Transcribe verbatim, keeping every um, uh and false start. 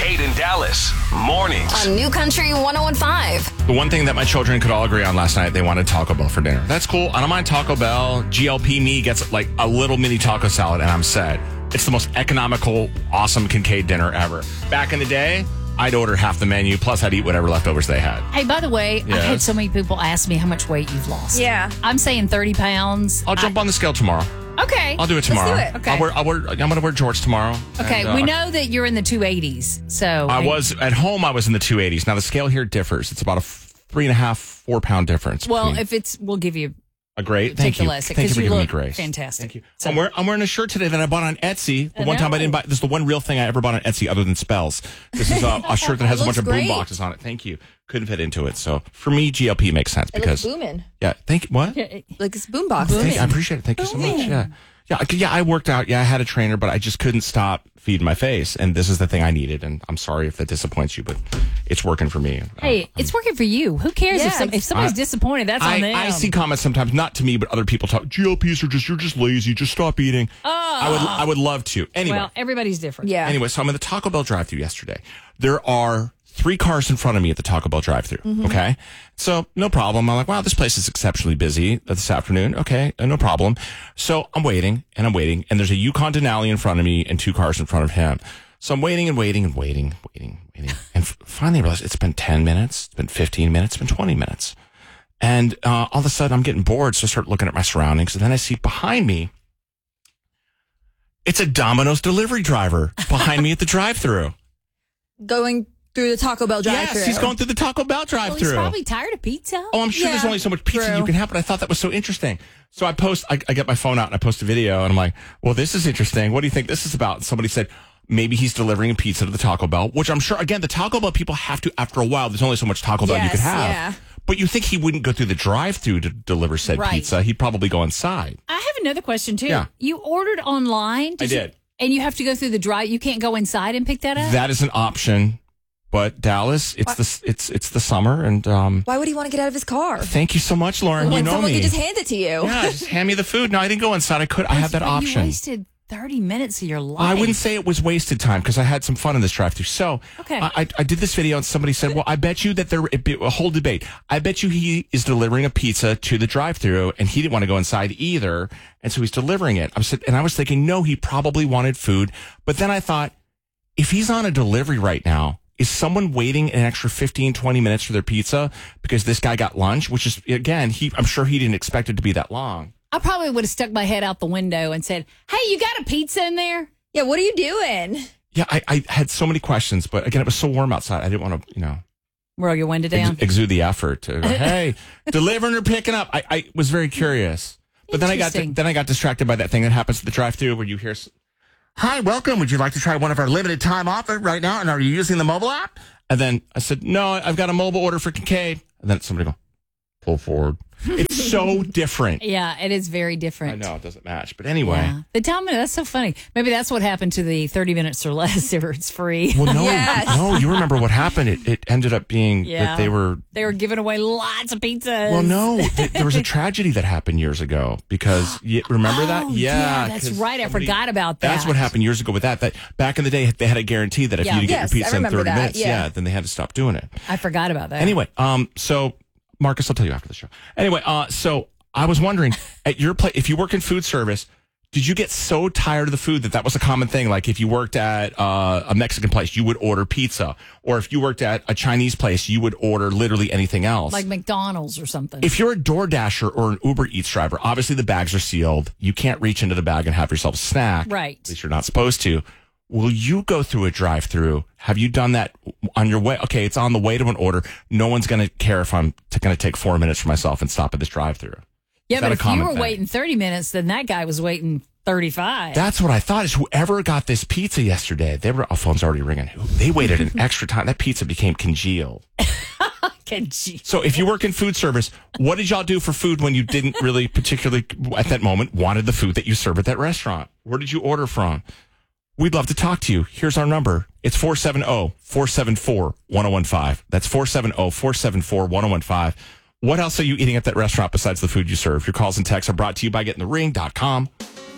Kincaid and Dallas mornings. On New Country one oh one five. The one thing that my children could all agree on last night, they wanted Taco Bell for dinner. That's cool. I don't mind Taco Bell. G L P me gets like a little mini taco salad, and I'm set. It's the most economical, awesome Kincaid dinner ever. Back in the day, I'd order half the menu, plus I'd eat whatever leftovers they had. Hey, by the way, Yes. I had so many people ask me how much weight you've lost. Yeah. I'm saying thirty pounds. I'll jump I, on the scale tomorrow. Okay. I'll do it tomorrow. do it. Okay. I'll wear, I'll wear, I'm going to wear jorts tomorrow. Okay, and, uh, we know that you're in the two eighties. So I was, at home, I was in the two eighties. Now, the scale here differs. It's about a three and a half, four pound difference. Well, between- if it's, we'll give you a great. take Thank the you. lesson Thank you because for you giving me look grace. fantastic. Thank you. So- I'm, wear, I'm wearing a shirt today that I bought on Etsy. The I one time I know. didn't buy. This is the one real thing I ever bought on Etsy other than spells. This is a, a shirt that has a bunch looks of boom great. boxes on it. Thank you. Couldn't fit into it. So for me, G L P makes sense It because looks booming. yeah. Thank you. What? Like it's boombox. Thank, I appreciate it. Thank you so much. Yeah. Yeah, I- yeah, I worked out. Yeah, I had a trainer, but I just couldn't stop feeding my face. And this is the thing I needed. And I'm sorry if that disappoints you, but it's working for me. Hey, Um, it's working for you. Who cares if Yeah, some, if somebody's I- disappointed? That's I, on them. I see comments sometimes, not to me, but other people talk. G L Ps are just you're just lazy. Just stop eating. Oh. I would I would love to. Anyway, Well, everybody's different. Yeah. anyway, so I'm in the Taco Bell drive-thru yesterday. There are three cars in front of me at the Taco Bell drive-thru. Mm-hmm. Okay, so no problem. I'm like, wow, this place is exceptionally busy this afternoon. Okay, uh, no problem. So I'm waiting and I'm waiting, and there's a Yukon Denali in front of me and two cars in front of him. So I'm waiting and waiting and waiting, waiting, waiting, and f- finally I realized it's been ten minutes, it's been fifteen minutes, it's been twenty minutes. And uh, all of a sudden, I'm getting bored, so I start looking at my surroundings. And then I see behind me, it's a Domino's delivery driver behind me at the drive-thru. Going through the Taco Bell drive-thru. Yes, he's going through the Taco Bell Well, drive-thru. he's probably tired of pizza. Oh, I'm sure there's Yeah, only so much pizza true. you can have, but I thought that was so interesting. So I post, I, I get my phone out and I post a video, and I'm like, well, this is interesting. What do you think this is about? And somebody said, maybe he's delivering a pizza to the Taco Bell, which I'm sure, again, the Taco Bell people have to, after a while, there's only so much Taco Bell you Yes, could have. yeah. But you think he wouldn't go through the drive-thru to deliver said Right. pizza. He'd probably go inside. I have another question, too. Yeah. You ordered online? I you- did. and you have to go through the drive. You can't go inside and pick that up? That is an option. But Dallas, it's the it's it's the summer, and um, Why would he want to get out of his car? thank you so much, Lauren. When you know someone me. could just hand it to you. Yeah, just hand me the food. No, I didn't go inside. I could. I have that But option. You wasted thirty minutes of your life. I wouldn't say it was wasted time because I had some fun in this drive-thru. So Okay. I, I, I did this video and somebody said, well, I bet you that there, it be, a whole debate. I bet you he is delivering a pizza to the drive-thru and he didn't want to go inside either. And so he's delivering it. I was, and I was thinking, no, he probably wanted food. But then I thought, if he's on a delivery right now, is someone waiting an extra fifteen, twenty minutes for their pizza because this guy got lunch, which is, again, he, I'm sure he didn't expect it to be that long. I probably would have stuck my head out the window and said, hey, you got a pizza in there? Yeah, what are you doing? Yeah, I, I had so many questions, but again, it was so warm outside. I didn't want to, you know. Roll your window ex- down. exude the effort to go, hey, delivering or picking up. I, I was very curious, but then I got Interesting. then I got distracted by that thing that happens at the drive-thru where you hear, s- "Hi, welcome. Would you like to try one of our limited time offer right now? And are you using the mobile app?" And then I said, "No, I've got a mobile order for Kincaid." And then somebody go, "Pull forward." It's so different. Yeah, it is very I different. know it doesn't match, but anyway. Yeah. The time, that's so funny. Maybe that's what happened to the thirty minutes or less if it's free. Well, no, Yes. no. You remember what happened? It it ended up being Yeah. that they were They were giving away lots of pizzas. Well, no, th- there was a tragedy that happened years ago because you, remember that? Oh, Yeah, yeah, that's 'cause right. I somebody- forgot about that. That's what happened years ago with that. That back in the day, they had a guarantee that if Yeah. you didn't Yes, get your I pizza in remember thirty that, minutes, yeah. yeah, then they had to stop doing it. I forgot about that. Anyway, um, so Marcus, I'll tell you after the show. Anyway, uh, so I was wondering at your place, if you work in food service, did you get so tired of the food that that was a common thing? Like if you worked at uh, a Mexican place, you would order pizza, or if you worked at a Chinese place, you would order literally anything else. like McDonald's or something. If you're a DoorDasher or an Uber Eats driver, obviously the bags are sealed. You can't reach into the bag and have yourself a snack. Right. At least you're not supposed to. Will you go through a drive-through? Have you done that on your way? Okay, it's on the way to an order. No one's going to care if I'm t- going to take four minutes for myself and stop at this drive-through. yeah, Is that but a if you common were thing? waiting thirty minutes, then that guy was waiting thirty-five. That's what I thought. Is whoever got this pizza yesterday, they were. Oh, phone's already ringing. They waited an extra time. That pizza became congealed. Can you- So if you work in food service, what did y'all do for food when you didn't really particularly at that moment wanted the food that you serve at that restaurant? Where did you order from? We'd love to talk to you. Here's our number. It's four seven zero, four seven four, one zero one five. That's four seven zero, four seven four, one zero one five. What else are you eating at that restaurant besides the food you serve? Your calls and texts are brought to you by getting the ring dot com.